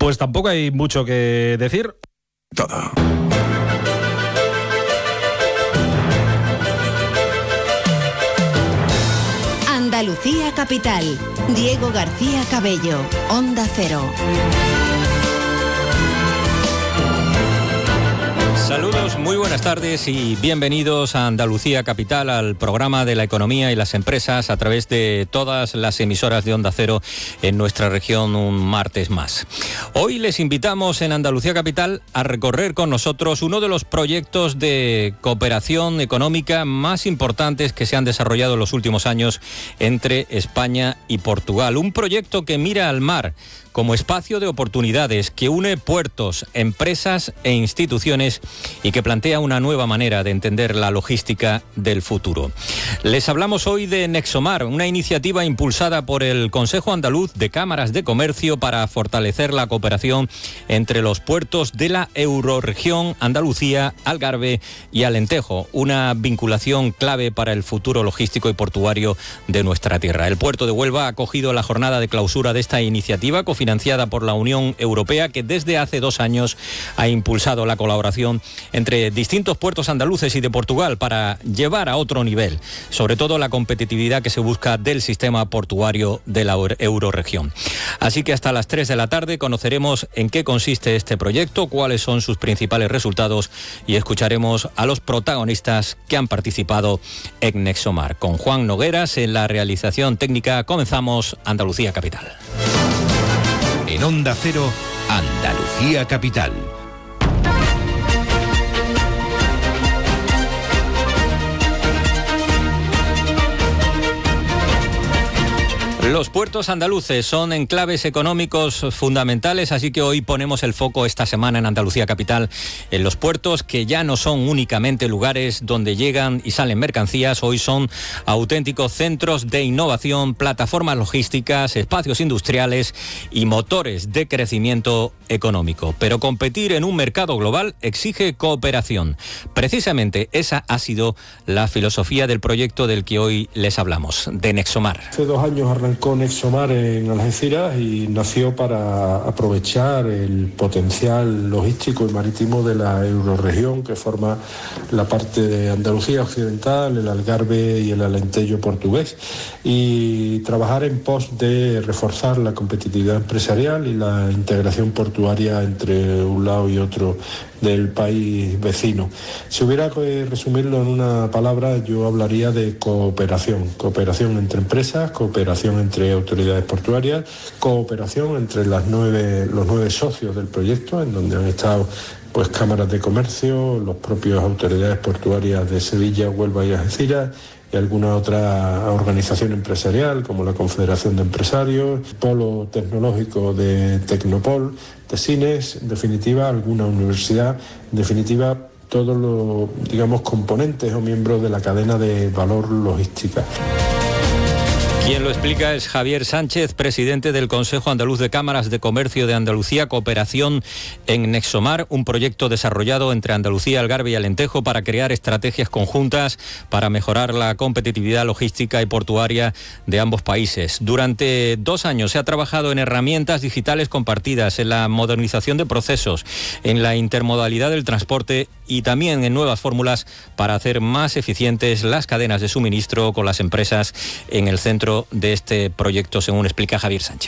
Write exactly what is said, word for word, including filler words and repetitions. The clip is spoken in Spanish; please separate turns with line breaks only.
Pues tampoco hay mucho que decir.
Todo.
Andalucía Capital. Diego García Cabello. Onda Cero.
Saludos, muy buenas tardes y bienvenidos a Andalucía Capital, al programa de la economía y las empresas a través de todas las emisoras de Onda Cero en nuestra región un martes más. Hoy les invitamos en Andalucía Capital a recorrer con nosotros uno de los proyectos de cooperación económica más importantes que se han desarrollado en los últimos años entre España y Portugal. Un proyecto que mira al mar como espacio de oportunidades, que une puertos, empresas e instituciones y que plantea una nueva manera de entender la logística del futuro. Les hablamos hoy de Nexomar, una iniciativa impulsada por el Consejo Andaluz de Cámaras de Comercio para fortalecer la cooperación entre los puertos de la Eurorregión, Andalucía, Algarve y Alentejo, una vinculación clave para el futuro logístico y portuario de nuestra tierra. El puerto de Huelva ha acogido la jornada de clausura de esta iniciativa, financiada por la Unión Europea, que desde hace dos años ha impulsado la colaboración entre distintos puertos andaluces y de Portugal para llevar a otro nivel, sobre todo la competitividad que se busca del sistema portuario de la Eurorregión. Así que hasta las tres de la tarde conoceremos en qué consiste este proyecto, cuáles son sus principales resultados y escucharemos a los protagonistas que han participado en Nexomar. Con Juan Nogueras en la realización técnica comenzamos Andalucía Capital.
En Onda Cero, Andalucía Capital.
Los puertos andaluces son enclaves económicos fundamentales, así que hoy ponemos el foco esta semana en Andalucía Capital en los puertos, que ya no son únicamente lugares donde llegan y salen mercancías, hoy son auténticos centros de innovación, plataformas logísticas, espacios industriales y motores de crecimiento económico. Pero competir en un mercado global exige cooperación. Precisamente esa ha sido la filosofía del proyecto del que hoy les hablamos, de Nexomar.
Hace dos años arrancó con Nexomar en Algeciras y nació para aprovechar el potencial logístico y marítimo de la Eurorregión, que forma la parte de Andalucía Occidental, el Algarve y el Alentejo portugués, y trabajar en pos de reforzar la competitividad empresarial y la integración portuaria entre un lado y otro del país vecino. Si hubiera que resumirlo en una palabra, yo hablaría de cooperación. Cooperación entre empresas, cooperación entre autoridades portuarias, cooperación entre las nueve, los nueve socios del proyecto, en donde han estado pues cámaras de comercio, los propios autoridades portuarias de Sevilla, Huelva y Algeciras, y alguna otra organización empresarial como la Confederación de Empresarios, Polo Tecnológico de Tecnopol, Tesines, en definitiva alguna universidad, en definitiva todos los, digamos, componentes o miembros de la cadena de valor logística.
Quien lo explica es Javier Sánchez, presidente del Consejo Andaluz de Cámaras de Comercio de Andalucía, Cooperación en Nexomar, un proyecto desarrollado entre Andalucía, Algarve y Alentejo para crear estrategias conjuntas para mejorar la competitividad logística y portuaria de ambos países. Durante dos años se ha trabajado en herramientas digitales compartidas, en la modernización de procesos, en la intermodalidad del transporte y también en nuevas fórmulas para hacer más eficientes las cadenas de suministro con las empresas en el centro de este proyecto, según explica Javier Sánchez.